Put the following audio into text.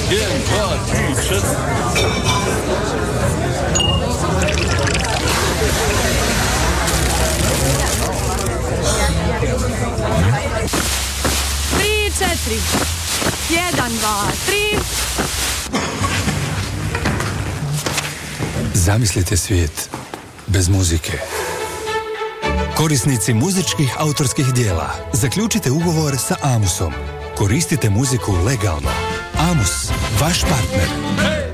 1, 2, 3, 4. 1, 2, 3. Zamislite svijet bez muzike. Korisnici muzičkih autorskih dijela, zaključite ugovor sa Amusom. Koristite muziku legalno. Amus, vaš partner.